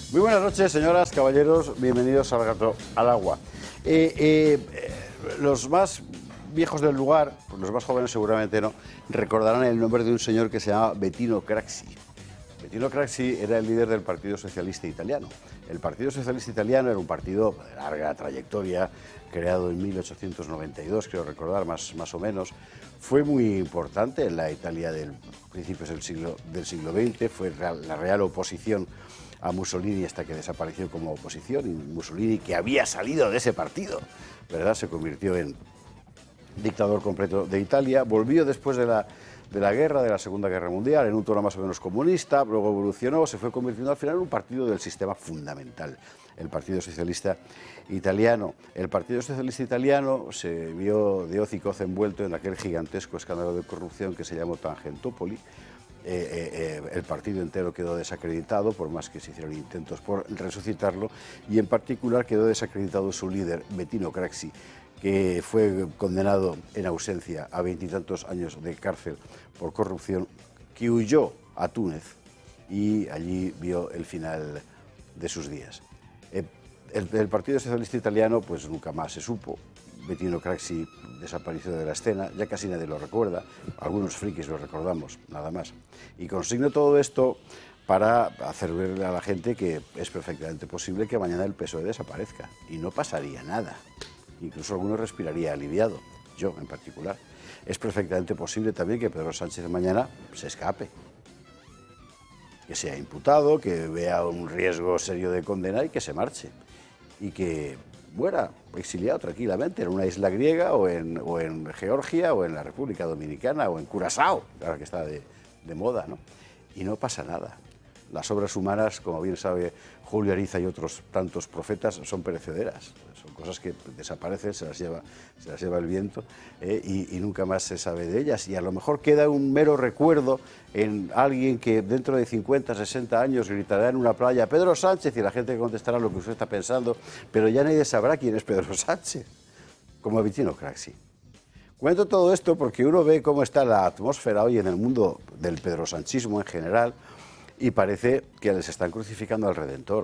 Muy buenas noches, señoras, caballeros, bienvenidos al Gato al Agua. Los más viejos del lugar, los más jóvenes seguramente no, recordarán el nombre de un señor que se llamaba Bettino Craxi. Bettino Craxi era el líder del Partido Socialista Italiano. El Partido Socialista Italiano era un partido de larga trayectoria, creado en 1892, creo recordar, más o menos. Fue muy importante en la Italia de principios del siglo XX, fue la real oposición a Mussolini hasta que desapareció como oposición, y Mussolini, que había salido de ese partido, ¿verdad?, se convirtió en dictador completo de Italia, volvió después de la guerra, de la Segunda Guerra Mundial, en un tono más o menos comunista, luego evolucionó, se fue convirtiendo al final en un partido del sistema fundamental, el Partido Socialista Italiano. El Partido Socialista Italiano se vio de hoz y coz envuelto en aquel gigantesco escándalo de corrupción que se llamó Tangentopoli. El partido entero quedó desacreditado, por más que se hicieron intentos por resucitarlo, y en particular quedó desacreditado su líder, Bettino Craxi, que fue condenado en ausencia a 20 y tantos años de cárcel por corrupción, que huyó a Túnez y allí vio el final de sus días. El Partido Socialista Italiano pues nunca más se supo. Bettino Craxi desapareció de la escena, ya casi nadie lo recuerda, algunos frikis lo recordamos, nada más. Y consigno todo esto para hacer ver a la gente que es perfectamente posible que mañana el PSOE desaparezca y no pasaría nada. Incluso alguno respiraría aliviado, yo en particular. Es perfectamente posible también que Pedro Sánchez mañana se escape, que sea imputado, que vea un riesgo serio de condena y que se marche. Y que muera exiliado tranquilamente en una isla griega o en Georgia o en la República Dominicana o en Curazao, ahora que está de moda, ¿no? Y no pasa nada. Las obras humanas, como bien sabe Julio Ariza y otros tantos profetas, son perecederas. Son cosas que desaparecen, se las lleva el viento y nunca más se sabe de ellas. Y a lo mejor queda un mero recuerdo en alguien que dentro de 50, 60 años gritará en una playa Pedro Sánchez y la gente contestará lo que usted está pensando, pero ya nadie sabrá quién es Pedro Sánchez, como Bettino Craxi. Cuento todo esto porque uno ve cómo está la atmósfera hoy en el mundo del pedrosanchismo en general, y parece que les están crucificando al Redentor.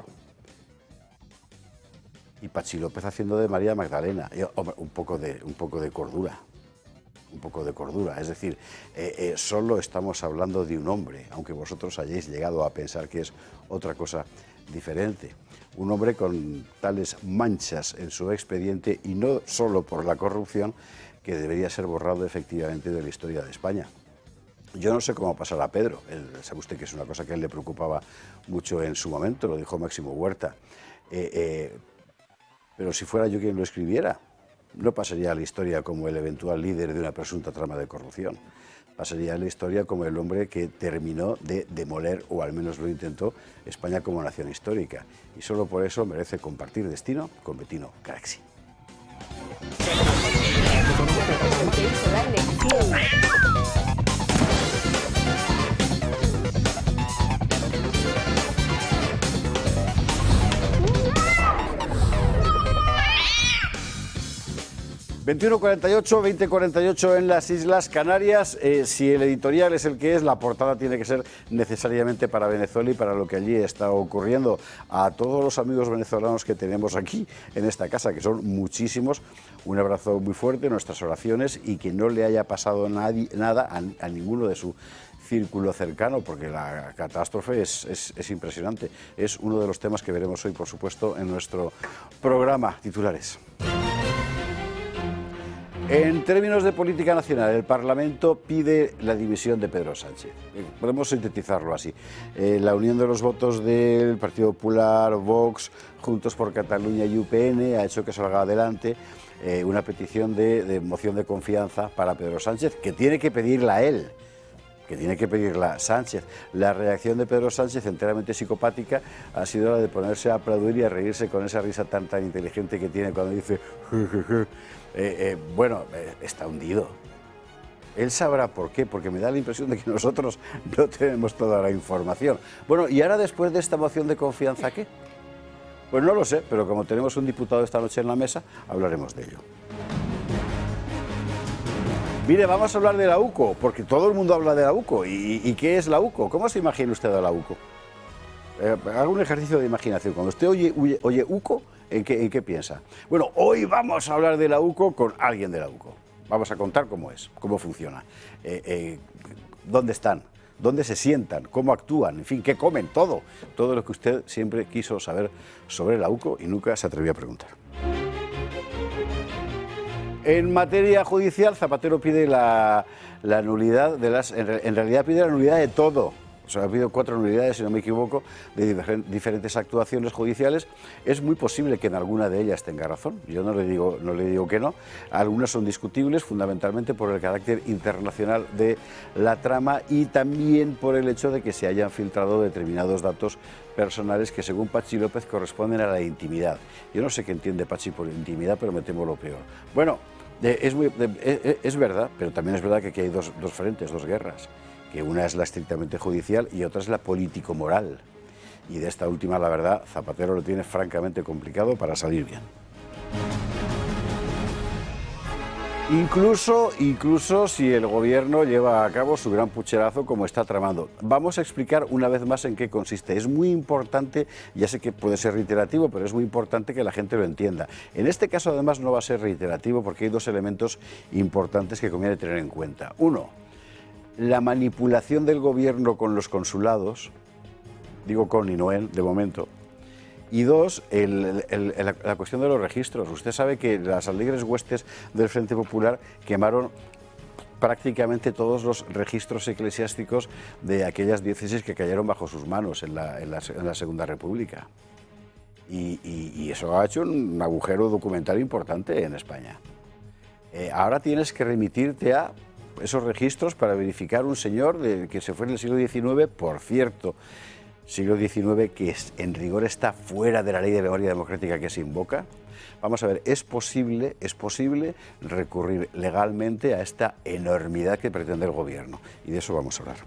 Y Pachi López haciendo de María Magdalena. Hombre, un poco de cordura. Un poco de cordura. Es decir, solo estamos hablando de un hombre, aunque vosotros hayáis llegado a pensar que es otra cosa diferente. Un hombre con tales manchas en su expediente, y no solo por la corrupción, que debería ser borrado efectivamente de la historia de España. Yo no sé cómo pasará a Pedro, sabe usted que es una cosa que a él le preocupaba mucho en su momento, lo dijo Máximo Huerta, pero si fuera yo quien lo escribiera, no pasaría a la historia como el eventual líder de una presunta trama de corrupción, pasaría a la historia como el hombre que terminó de demoler, o al menos lo intentó, España como nación histórica, y solo por eso merece compartir destino con Bettino Craxi. 21:48, 20:48 en las Islas Canarias. Si el editorial es el que es, la portada tiene que ser necesariamente para Venezuela y para lo que allí está ocurriendo. A todos los amigos venezolanos que tenemos aquí en esta casa, que son muchísimos, un abrazo muy fuerte, nuestras oraciones, y que no le haya pasado nada a ninguno de su círculo cercano, porque la catástrofe es impresionante. Es uno de los temas que veremos hoy, por supuesto, en nuestro programa. Titulares. En términos de política nacional, el Parlamento pide la dimisión de Pedro Sánchez. Podemos sintetizarlo así. La unión de los votos del Partido Popular, Vox, Juntos por Cataluña y UPN ha hecho que salga adelante una petición de moción de confianza para Pedro Sánchez, que tiene que pedirla él, que tiene que pedirla Sánchez. La reacción de Pedro Sánchez, enteramente psicopática, ha sido la de ponerse a aplaudir y a reírse con esa risa tan inteligente que tiene cuando dice está hundido. Él sabrá por qué, porque me da la impresión de que nosotros no tenemos toda la información. Bueno, y ahora, después de esta moción de confianza, ¿qué? Pues no lo sé, pero como tenemos un diputado esta noche en la mesa, hablaremos de ello. Mire, vamos a hablar de la UCO, porque todo el mundo habla de la UCO. ¿Y qué es la UCO? ¿Cómo se imagina usted a la UCO? Haga un ejercicio de imaginación. Cuando usted oye UCO, ¿en qué piensa? Bueno, hoy vamos a hablar de la UCO con alguien de la UCO. Vamos a contar cómo es, cómo funciona, dónde están, dónde se sientan, cómo actúan, en fin, qué comen, todo lo que usted siempre quiso saber sobre la UCO y nunca se atrevió a preguntar. En materia judicial, Zapatero pide la nulidad de las... En realidad pide la nulidad de todo. O sea, ha habido 4 nulidades, si no me equivoco, de diferentes actuaciones judiciales. Es muy posible que en alguna de ellas tenga razón. Yo no le digo que no. Algunas son discutibles, fundamentalmente por el carácter internacional de la trama y también por el hecho de que se hayan filtrado determinados datos personales que, según Patxi López, corresponden a la intimidad. Yo no sé qué entiende Patxi por intimidad, pero me temo lo peor. Bueno, es verdad, pero también es verdad que aquí hay dos frentes, dos guerras. Que una es la estrictamente judicial y otra es la político-moral. Y de esta última, la verdad, Zapatero lo tiene francamente complicado para salir bien. Incluso si el gobierno lleva a cabo su gran pucherazo como está tramando. Vamos a explicar una vez más en qué consiste. Es muy importante, ya sé que puede ser reiterativo, pero es muy importante que la gente lo entienda. En este caso, además, no va a ser reiterativo porque hay 2 elementos importantes que conviene tener en cuenta. Uno, la manipulación del gobierno con los consulados, digo con y no en, de momento. Y 2, la cuestión de los registros. Usted sabe que las alegres huestes del Frente Popular quemaron prácticamente todos los registros eclesiásticos de aquellas diócesis que cayeron bajo sus manos en la Segunda República. Y eso ha hecho un agujero documental importante en España. Ahora tienes que remitirte a esos registros para verificar un señor que se fue en el siglo XIX, por cierto, siglo XIX que en rigor está fuera de la ley de memoria democrática que se invoca. Vamos a ver, es posible recurrir legalmente a esta enormidad que pretende el gobierno, y de eso vamos a hablar.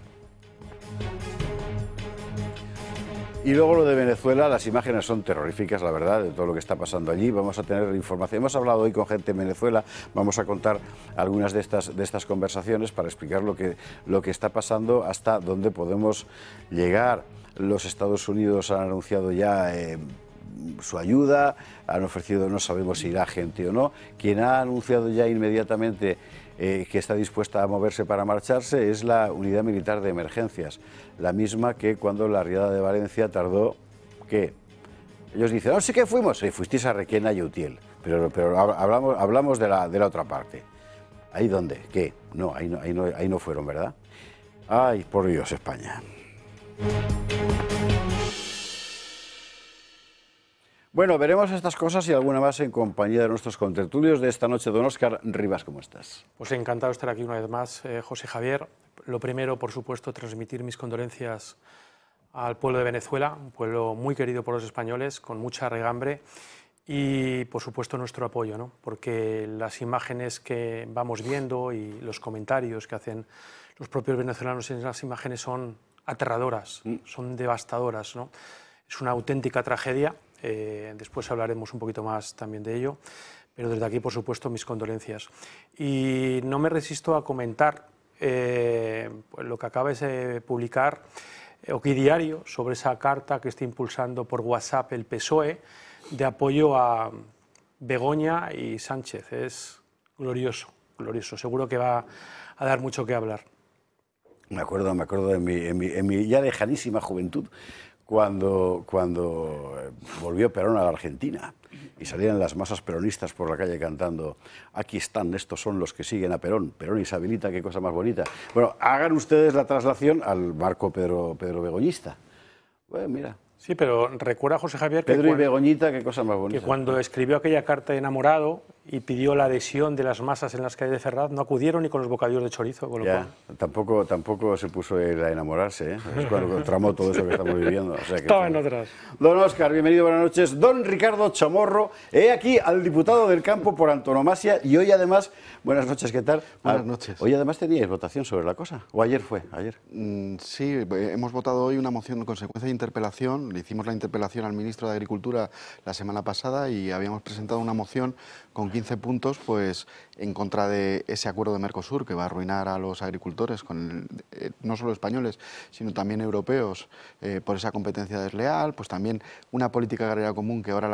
Y luego lo de Venezuela, las imágenes son terroríficas, la verdad, de todo lo que está pasando allí. Vamos a tener información. Hemos hablado hoy con gente en Venezuela, vamos a contar algunas de estas conversaciones para explicar lo que está pasando, hasta dónde podemos llegar. Los Estados Unidos han anunciado ya su ayuda, han ofrecido, no sabemos si irá gente o no. Quien ha anunciado ya inmediatamente que está dispuesta a moverse para marcharse es la Unidad Militar de Emergencias, la misma que cuando la riada de Valencia tardó, ¿qué? Ellos dicen, no, sí que fuimos, fuisteis a Requena y Utiel, pero hablamos de la otra parte. ¿Ahí dónde? ¿Qué? No, ahí no fueron, ¿verdad? Ay, por Dios, España. Bueno, veremos estas cosas y alguna más en compañía de nuestros contertulios de esta noche. Don Óscar Rivas, ¿cómo estás? Pues encantado de estar aquí una vez más, José Javier. Lo primero, por supuesto, transmitir mis condolencias al pueblo de Venezuela, un pueblo muy querido por los españoles, con mucha regambre, y, por supuesto, nuestro apoyo, ¿no? Porque las imágenes que vamos viendo y los comentarios que hacen los propios venezolanos en las imágenes son aterradoras, son devastadoras, ¿no? Es una auténtica tragedia. Después hablaremos un poquito más también de ello, pero desde aquí, por supuesto, mis condolencias. Y no me resisto a comentar pues lo que acabas de publicar, Oquidiario, sobre esa carta que está impulsando por WhatsApp el PSOE de apoyo a Begoña y Sánchez. Es glorioso, glorioso. Seguro que va a dar mucho que hablar. Me acuerdo en mi ya lejanísima juventud, cuando volvió Perón a la Argentina y salían las masas peronistas por la calle cantando aquí están, estos son los que siguen a Perón, Perón y Isabelita, qué cosa más bonita. Bueno, hagan ustedes la traslación al marco Pedro Begoñista. Bueno, mira. Sí, pero recuerda, José Javier, Pedro y Begoñita, qué cosa más bonita. Que cuando escribió aquella carta de enamorado y pidió la adhesión de las masas en las calles de Ferraz, no acudieron ni con los bocadillos de chorizo. Con lo ya, cual... tampoco se puso él a enamorarse, ¿eh? Es cuando tramó todo eso que estamos viviendo. O sea que estaba en otras. Don Óscar, bienvenido, buenas noches. Don Ricardo Chamorro, he aquí al diputado del campo por antonomasia y hoy además, buenas noches, ¿qué tal? Buenas noches. Hoy además teníais votación sobre la cosa, ¿o ayer fue? Ayer. Sí, hemos votado hoy una moción en consecuencia de interpelación, le hicimos la interpelación al ministro de Agricultura la semana pasada y habíamos presentado una moción con 15 15 puntos pues, en contra de ese acuerdo de Mercosur que va a arruinar a los agricultores, no solo españoles, sino también europeos, por esa competencia desleal, pues también una política agraria común que ahora